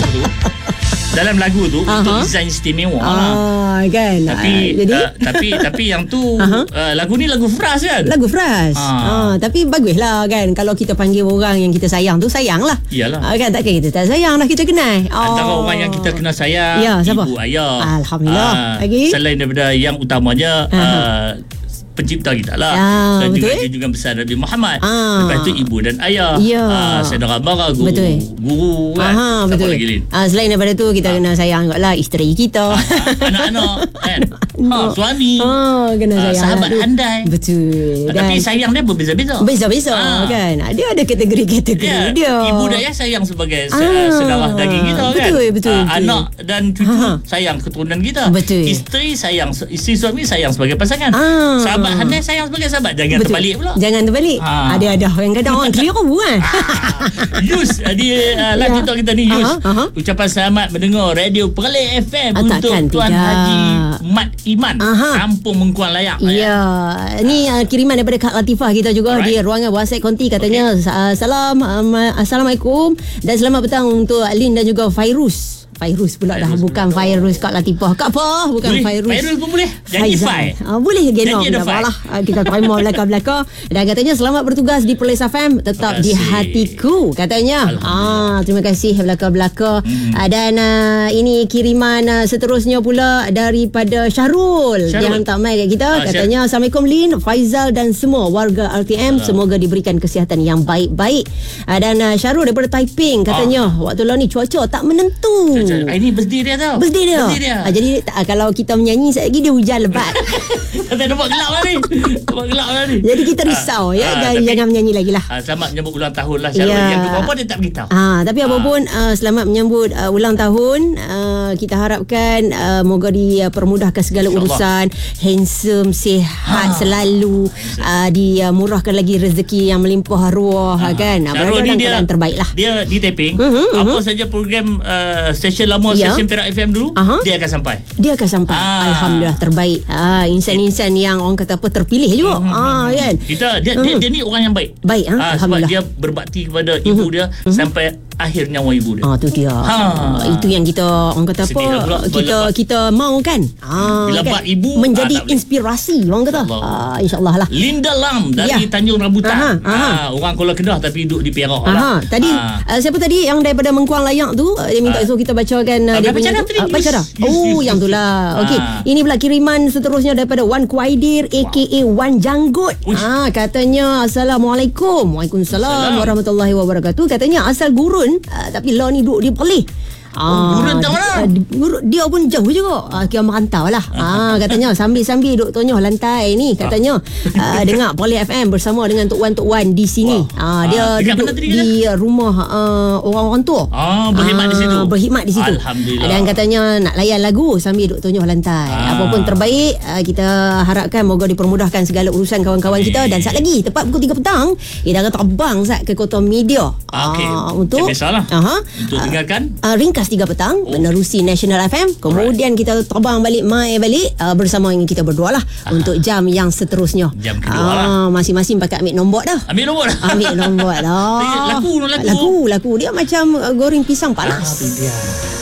tu, dalam lagu tu itu desain istimewa lah. Kan. Tapi yang tu lagu ni lagu Fras kan? Lagu Fras. Tapi baguslah kan, kalau kita panggil orang yang kita sayang tu, sayang lah. Iyalah. Kan takkan kita tak sayang dah, kita kenal. Antara orang yang kita kena sayang, siapa? Ibu ayah. Alhamdulillah. Lagi selain daripada yang utamanya pencipta kita lah, dan juga junjungan besar Nabi Muhammad. Lepas tu ibu dan ayah, saudara mara, guru kan. Betul. Lagi, Lin? Selain daripada tu, kita kena sayang lah isteri kita, anak-anak kan, suami, kena sayang sahabat andai. Betul. Tapi sayang dia berbeza-beza kan. Dia ada kategori-kategori dia. Ibu dan ayah sayang sebagai saudara daging kita kan. Betul. Anak dan cucu sayang keturunan kita. Betul. Isteri suami sayang sebagai pasangan. Sahabat handai sayang sebagai sahabat. Jangan terbalik pula. Jangan terbalik. Ada kadang orang keliru kan. Yus, di live kita ni Yus, ucapan selamat mendengar Radio Perlis FM untuk Tuan Haji Mat Iman, Kampung Mengkuang Layak. Ni kiriman daripada Kak Latifah kita juga di ruangan WhatsApp konti. Katanya Assalamualaikum dan selamat petang untuk Lin dan juga Fairuz pula dah, bukan Fairuz Kak Latifah. Kak apa? Bukan boleh. Fairuz. Fairuz pun boleh. Janji Fai. Boleh genok. Tak apalah. Kita terima belaka-belaka. Dan katanya selamat bertugas di Perlis FM, tetap di hatiku katanya. Terima kasih belaka-belaka. Dan ini kiriman seterusnya pula daripada Syahrul. Dia hantar mail kat kita. Katanya Assalamualaikum Lin, Faizal dan semua warga RTM, semoga diberikan kesihatan yang baik-baik. Dan Syahrul daripada Taiping katanya waktu lalu ni cuaca tak menentu. Ini birthday dia tau. Birthday dia. Jadi kalau kita menyanyi sekejap lagi dia hujan lebat. Kata nampak gelap lah ni. Jadi kita risau jangan menyanyi lagi lah. Selamat menyambut ulang tahun lah Syarul. Yang berapa dia tak beritahu. Tapi apapun selamat menyambut ulang tahun. Kita harapkan moga dipermudahkan segala urusan, handsome, sihat selalu, dimurahkan lagi rezeki yang melimpah ruah kan. Syarul ni dia terbaik lah. Dia di taping. Apa saja program stesen lama, stesen Perak FM dulu, dia akan sampai. Alhamdulillah, terbaik. Insan-insan yang orang kata apa, terpilih juga. Kan. Dia ni orang yang baik. Sebab dia berbakti kepada ibu dia sampai akhir nyawa ibu dia. Tu dia. Itu yang kita orang kata apa, kita mau kan. Bila kan? bak ibu menjadi inspirasi orang kata. InsyaAllah lah. Linda Lam dari Tanjung Rambutan. Orang Kuala Kedah tapi duduk di Perak lah. Tadi siapa tadi yang daripada Mengkuang Layak tu, dia minta suruh kita bacakan dia punya baca dah. Yang tu lah. Okey, ini pula kiriman seterusnya daripada Wan Kuaidir aka Wan Janggut. Katanya Assalamualaikum. Waalaikumsalam warahmatullahi wabarakatuh. Katanya asal Gurun, tapi lah ni duduk di Perlis. Gurun tak mana? Dia pun jauh juga. Kira merantau lah. Katanya sambil-sambil duduk tonyoh lantai ni. Katanya dengar Perlis FM bersama dengan Tok Wan di sini. Dia duduk di rumah orang-orang tua. Berkhidmat di situ. Alhamdulillah. Dan katanya nak layan lagu sambil duduk tonyoh lantai. Apapun terbaik, kita harapkan moga dipermudahkan segala urusan kawan-kawan kita. Dan saat lagi tepat pukul 3 petang kita akan terbang ke Kota Media. Untuk untuk dengarkan ringkas 3 petang menerusi National FM. Kemudian kita terbang balik bersama dengan kita berdua lah untuk jam yang seterusnya. Jam kedua lah. Masing-masing pakai ambil nombor dah. Laku. Dia macam goreng pisang panas.